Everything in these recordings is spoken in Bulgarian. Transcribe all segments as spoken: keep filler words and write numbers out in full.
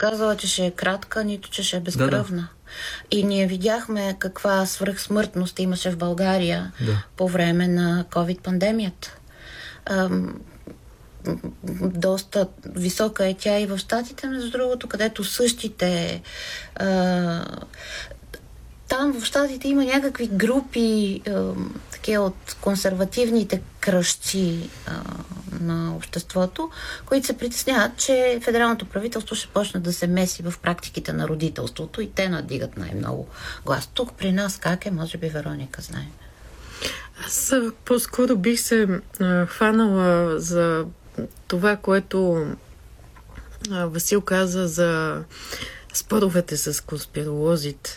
казала, че ще е кратка, нито че ще е безкръвна. Да, да. И ние видяхме каква свръхсмъртност имаше в България да. по време на ковид-пандемията. Ам, доста висока е тя и в Щатите, между другото, където същите... А, там в Щатите има някакви групи а, такива от консервативните кръщи а, на обществото, които се притесняват, че федералното правителство ще почне да се меси в практиките на родителството и те надигат най-много глас. Тук при нас как е? Може би Вероника знае. Аз по-скоро бих се а, хванала за това, което а, Васил каза за споровете с конспиролозите.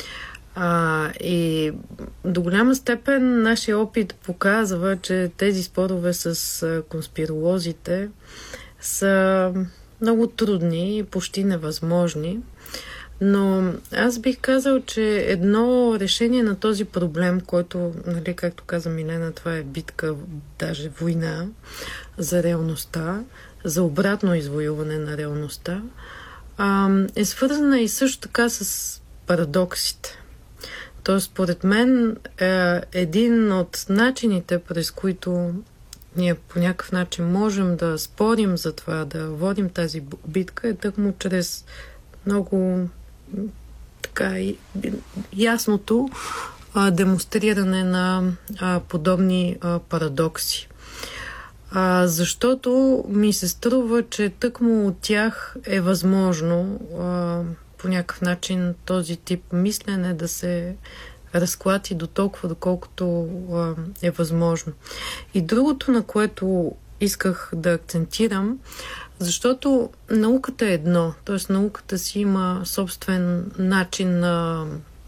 А, и до голяма степен нашия опит показва, че тези спорове с а, конспиролозите са много трудни и почти невъзможни. Но аз бих казал, че едно решение на този проблем, който, нали, както каза Милена, това е битка, даже война за реалността, за обратно извоюване на реалността, а, е свързана и също така с парадоксите. Тоест, според мен, е един от начините, през които ние по някакъв начин можем да спорим за това, да водим тази битка, е тъкмо чрез много така ясното а, демонстриране на а, подобни а, парадокси. А, защото ми се струва, че тъкмо от тях е възможно а, по някакъв начин този тип мислене да се разклати до толкова, доколкото а, е възможно. И другото, на което исках да акцентирам, защото науката е едно, т.е. науката си има собствен начин на,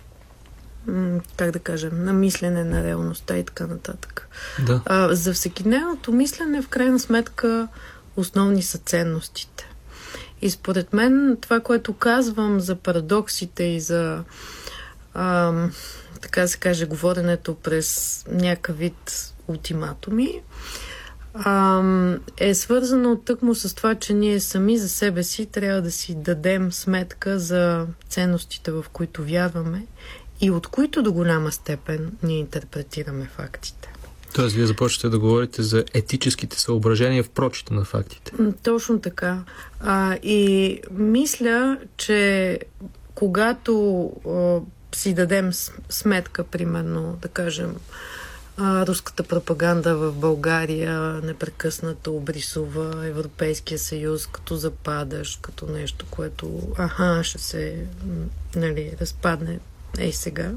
как да кажем, на мислене на реалността и така нататък. Да. А, за всекидневното мислене, в крайна сметка, основни са ценностите. И според мен това, което казвам за парадоксите и за а, така да се каже, говоренето през някакъв вид ултиматуми, а, е свързано тъкмо с това, че ние сами за себе си трябва да си дадем сметка за ценностите, в които вярваме и от които до голяма степен ние интерпретираме фактите. Тоест, вие започвате да говорите за етическите съображения в прочита на фактите. Точно така. А, и мисля, че когато а, си дадем сметка, примерно, да кажем, а, руската пропаганда в България непрекъснато обрисува Европейския съюз като западаш, като нещо, което аха, ще се, нали, разпадне ей сега.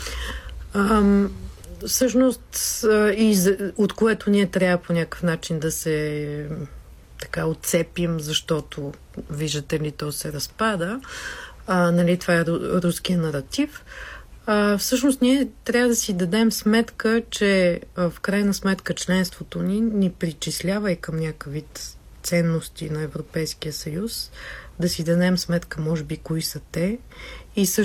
Ам, Всъщност, и от което ние трябва по някакъв начин да се така отцепим, защото, виждате ли, то се разпада. А, нали, това е руския наратив. А, всъщност, ние трябва да си дадем сметка, че а, в крайна сметка членството ни ни причислява и към някакъв вид ценности на Европейския съюз, да си дадем сметка, може би, кои са те и също